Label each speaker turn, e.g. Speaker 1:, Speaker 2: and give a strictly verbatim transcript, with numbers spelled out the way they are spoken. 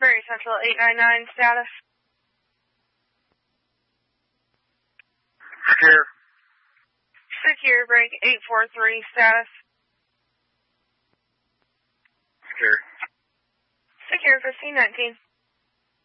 Speaker 1: Prairie Central eight nine nine, status.
Speaker 2: Secure.
Speaker 1: Secure, break eight four three, status.
Speaker 2: Secure.
Speaker 1: Secure, fifteen nineteen.